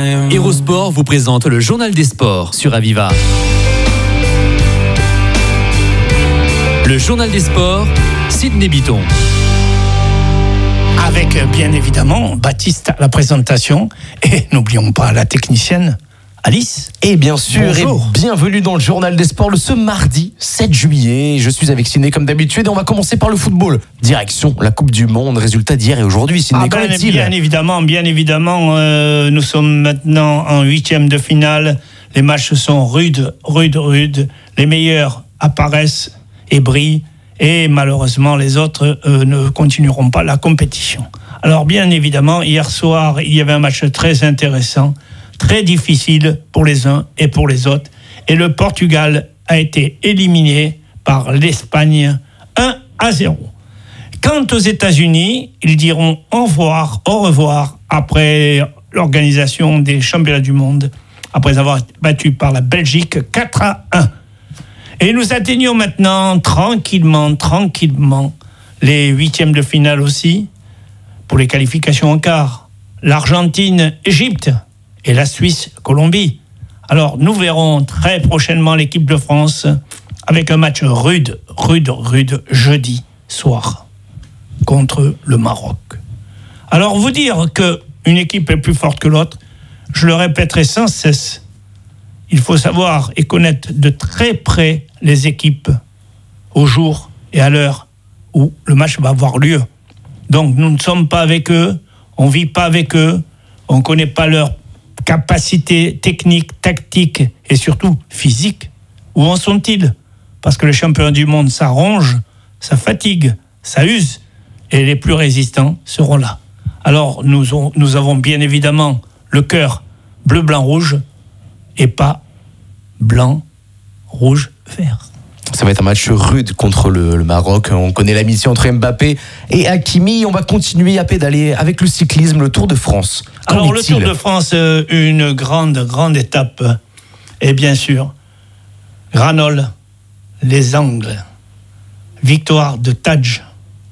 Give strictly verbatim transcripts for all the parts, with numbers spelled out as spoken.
Hérosport vous présente le journal des sports sur Aviva. Le journal des sports, Sidney Bitton. Avec bien évidemment Baptiste à la présentation et n'oublions pas la technicienne Alice. Et bien sûr, bonjour. Et bienvenue dans le journal des sports ce mardi sept juillet. Je suis avec Sidney comme d'habitude et on va commencer par le football. Direction la Coupe du Monde, résultat d'hier et aujourd'hui. Sidney, ah ben, bien évidemment, bien évidemment, euh, nous sommes maintenant en huitième de finale. Les matchs sont rudes, rudes, rudes. Les meilleurs apparaissent et brillent. Et malheureusement, les autres euh, ne continueront pas la compétition. Alors bien évidemment, hier soir, il y avait un match très intéressant, très difficile pour les uns et pour les autres. Et le Portugal a été éliminé par l'Espagne un à zéro. Quant aux États-Unis, ils diront au revoir, au revoir après l'organisation des championnats du monde, après avoir été battus par la Belgique quatre à un. Et nous atteignons maintenant tranquillement, tranquillement les huitièmes de finale aussi pour les qualifications en quart. L'Argentine, Égypte et la Suisse, Colombie. Alors nous verrons très prochainement l'équipe de France avec un match rude, rude, rude jeudi soir contre le Maroc. Alors vous dire qu'une équipe est plus forte que l'autre, je le répéterai sans cesse. Il faut savoir et connaître de très près les équipes au jour et à l'heure où le match va avoir lieu. Donc nous ne sommes pas avec eux, on ne vit pas avec eux, on ne connaît pas leur capacité technique, tactique et surtout physique. Où en sont-ils ? Parce que les champions du monde, ça ronge, ça fatigue, ça use et les plus résistants seront là. Alors nous, on, nous avons bien évidemment le cœur bleu, blanc, rouge et pas blanc, rouge, vert. Ça va être un match rude contre le, le Maroc. On connaît la mission entre Mbappé et Hakimi. On va continuer à pédaler avec le cyclisme, le Tour de France. Qu'en Alors est-il ? le Tour de France, une grande, grande étape. Et bien sûr, Granollers, les Angles. Victoire de Tadej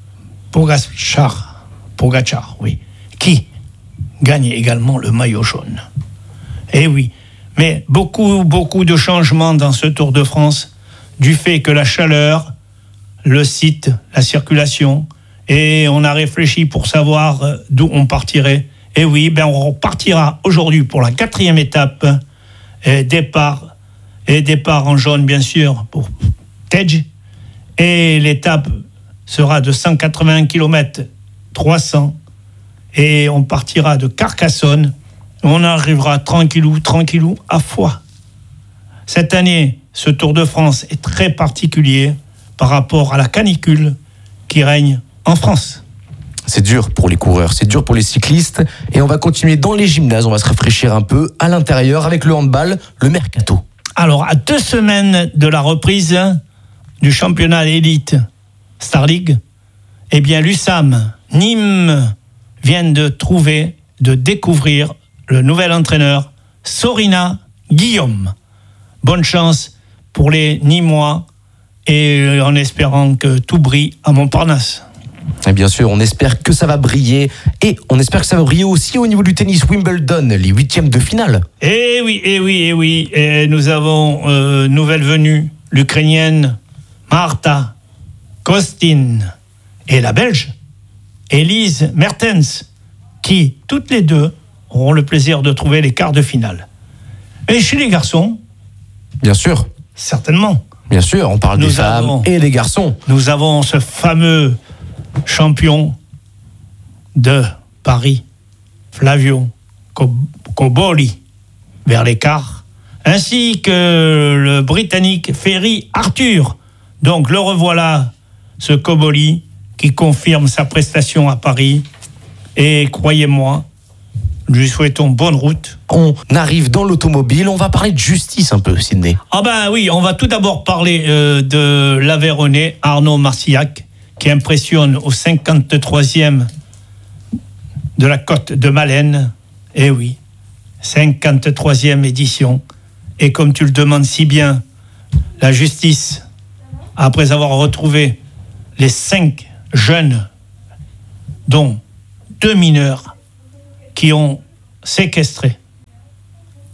Pogačar, Pogačar, oui, qui gagne également le maillot jaune. Eh oui. Mais beaucoup, beaucoup de changements dans ce Tour de France du fait que la chaleur, le site, la circulation, et on a réfléchi pour savoir d'où on partirait. Et oui, ben on partira aujourd'hui pour la quatrième étape, et départ, et départ en jaune bien sûr pour Tadej, et l'étape sera de cent quatre-vingts kilomètres, trois cents, et on partira de Carcassonne. On arrivera tranquillou, tranquillou, à Foix. Cette année, ce Tour de France est très particulier par rapport à la canicule qui règne en France. C'est dur pour les coureurs, c'est dur pour les cyclistes. Et on va continuer dans les gymnases, on va se rafraîchir un peu à l'intérieur avec le handball, le mercato. Alors, à deux semaines de la reprise du championnat élite Star League, eh bien, l'U S A M, Nîmes, viennent de trouver, de découvrir le nouvel entraîneur, Sorina Guillaume. Bonne chance pour les Nîmois et en espérant que tout brille à Montparnasse. Et bien sûr, on espère que ça va briller et on espère que ça va briller aussi au niveau du tennis Wimbledon, les huitièmes de finale. Eh oui, eh oui, eh oui. Et nous avons euh, nouvelle venue, l'Ukrainienne Marta Kostin et la Belge Elise Mertens, qui, toutes les deux, auront le plaisir de trouver les quarts de finale. Et chez les garçons, bien sûr, certainement. Bien sûr, on parle nous des femmes avons, et des garçons. Nous avons ce fameux champion de Paris, Flavio Cobolli, vers les quarts, ainsi que le Britannique Ferry Arthur. Donc le revoilà, ce Cobolli, qui confirme sa prestation à Paris. Et croyez-moi, nous lui souhaitons bonne route. On arrive dans l'automobile, on va parler de justice un peu, Sidney. Ah ben oui, on va tout d'abord parler euh, de l'Aveyronais Arnaud Marcillac, qui impressionne au cinquante-troisième de la Côte de Malène. Eh oui, cinquante-troisième édition. Et comme tu le demandes si bien, la justice, après avoir retrouvé les cinq jeunes, dont deux mineurs, qui ont séquestré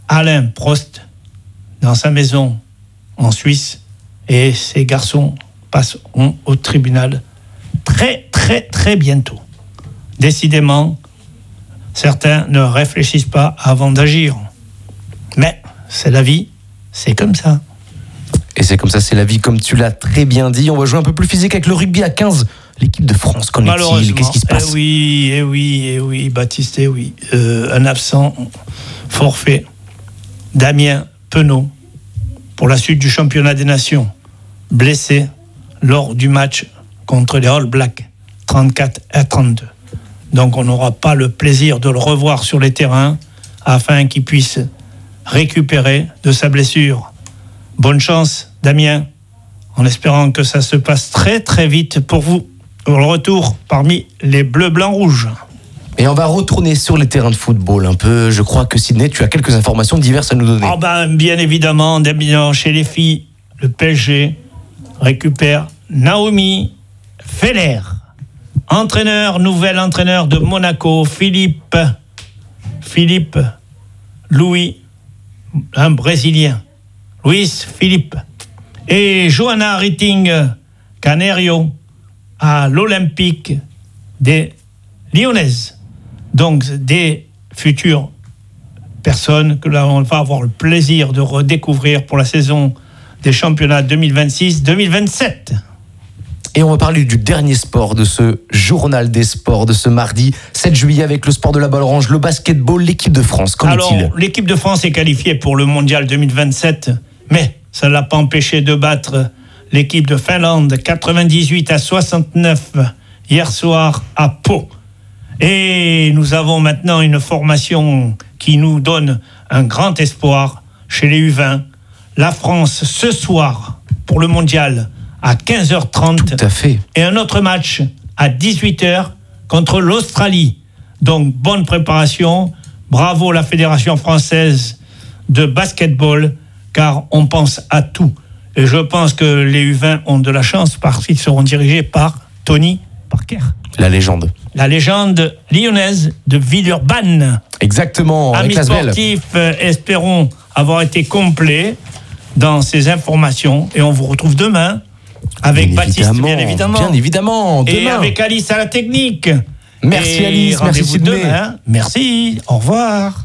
Alain Prost dans sa maison en Suisse et ces garçons passeront au tribunal très très très bientôt. Décidément, certains ne réfléchissent pas avant d'agir. Mais c'est la vie, c'est comme ça. Et c'est comme ça, c'est la vie, comme tu l'as très bien dit. On va jouer un peu plus physique avec le rugby à quinze. L'équipe de France, qu'en est-il ? Qu'est-ce qui se passe ? Eh oui, eh oui, eh oui, Baptiste, eh oui. Euh, un absent, forfait. Damien Penaud, pour la suite du championnat des nations, blessé lors du match contre les All Blacks, trente-quatre à trente-deux. Donc on n'aura pas le plaisir de le revoir sur les terrains afin qu'il puisse récupérer de sa blessure. Bonne chance, Damien, en espérant que ça se passe très très vite pour vous. Pour le retour parmi les bleus, blancs, rouges. Et on va retourner sur les terrains de football un peu. Je crois que Sidney, tu as quelques informations diverses à nous donner. Oh ben, bien évidemment, chez les filles, le P S G récupère Naomi Feller. Entraîneur, nouvel entraîneur de Monaco, Philippe, Philippe Louis, un Brésilien, Luis Philippe. Et Johanna Ritting Canerio à l'Olympique des Lyonnaises. Donc des futures personnes que l'on va avoir le plaisir de redécouvrir pour la saison des championnats deux mille vingt-six deux mille vingt-sept. Et on va parler du dernier sport de ce journal des sports de ce mardi sept juillet avec le sport de la balle orange, le basketball, l'équipe de France. Qu'en Alors, est-il ? l'équipe de France est qualifiée pour le mondial deux mille vingt-sept, mais ça ne l'a pas empêché de battre l'équipe de Finlande quatre-vingt-dix-huit à soixante-neuf hier soir à Pau. Et nous avons maintenant une formation qui nous donne un grand espoir chez les U vingt. La France ce soir pour le mondial à quinze heures trente. Tout à fait. Et un autre match à dix-huit heures contre l'Australie. Donc bonne préparation. Bravo la Fédération française de basketball, car on pense à tout. Et je pense que les U vingt ont de la chance parce qu'ils seront dirigés par Tony Parker. La légende. La légende lyonnaise de Villeurbanne. Exactement. Amis sportifs, euh, espérons avoir été complets dans ces informations. Et on vous retrouve demain avec bien Baptiste, évidemment, bien évidemment. Bien évidemment. Demain. Et avec Alice à la technique. Merci Et Alice, merci rendez-vous Sidney. demain. Merci, au revoir.